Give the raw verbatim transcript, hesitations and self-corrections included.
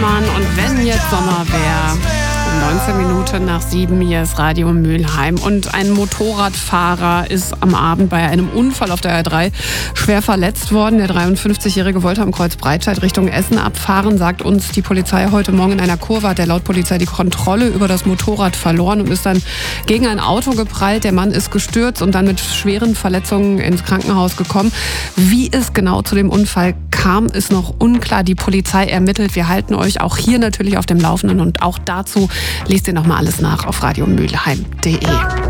Hellmann und wenn jetzt Sommer wäre. neunzehn Minuten nach sieben, hier ist Radio Mülheim. Und ein Motorradfahrer ist am Abend bei einem Unfall auf der A drei schwer verletzt worden. Der dreiundfünfzigjährige wollte am Kreuz Breitscheid Richtung Essen abfahren, sagt uns die Polizei heute Morgen in einer Kurve, hat der laut Polizei die Kontrolle über das Motorrad verloren und ist dann gegen ein Auto geprallt. Der Mann ist gestürzt und dann mit schweren Verletzungen ins Krankenhaus gekommen. Wie es genau zu dem Unfall kam, ist noch unklar. Die Polizei ermittelt. Wir halten euch auch hier natürlich auf dem Laufenden und auch dazu lest ihr noch mal alles nach auf radio mülheim punkt de.